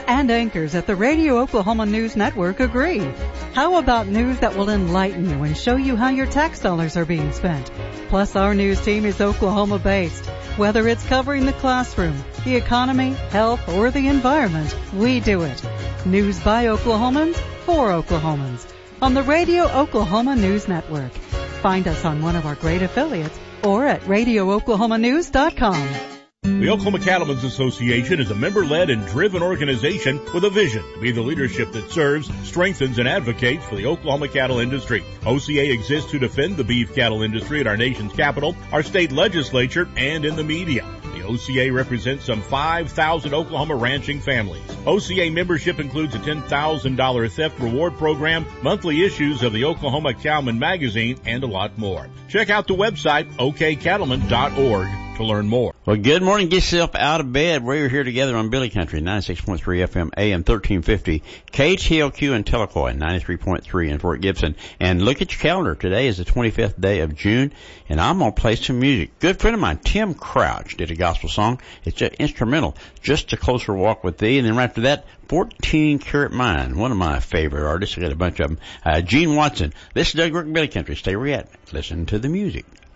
and anchors at the Radio Oklahoma News Network agree. How about news that will enlighten you and show you how your tax dollars are being spent? Plus, our news team is Oklahoma-based. Whether it's covering the classroom, the economy, health, or the environment, we do it. News by Oklahomans, for Oklahomans. On the Radio Oklahoma News Network. Find us on one of our great affiliates or at radiooklahomanews.com. The Oklahoma Cattlemen's Association is a member-led and driven organization with a vision to be the leadership that serves, strengthens, and advocates for the Oklahoma cattle industry. OCA exists to defend the beef cattle industry at our nation's capital, our state legislature, and in the media. The OCA represents some 5,000 Oklahoma ranching families. OCA membership includes a $10,000 theft reward program, monthly issues of the Oklahoma Cowman magazine, and a lot more. Check out the website, okcattlemen.org. to learn more. Well, good morning. Get yourself out of bed. We're here together on Billy Country, 96.3 FM, AM 1350, KTLQ in Telecoy, 93.3 in Fort Gibson. And look at your calendar. Today is the 25th day of June, and I'm going to play some music. Good friend of mine, Tim Crouch, did a gospel song. It's just instrumental, Just a Closer Walk with Thee. And then right after that, 14 Karat Mind, one of my favorite artists. I got a bunch of them. Gene Watson. This is Doug Rook, Billy Country. Stay where you're at. Listen to the music.